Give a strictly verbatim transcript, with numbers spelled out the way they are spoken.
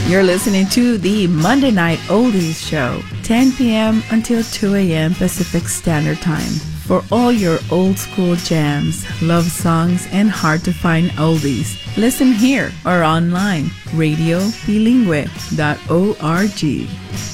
You're listening to the Monday Night Oldies Show, ten p.m. until two a.m. Pacific Standard Time. For all your old school jams, love songs, and hard to find oldies, listen here or online, radio bilingüe dot org.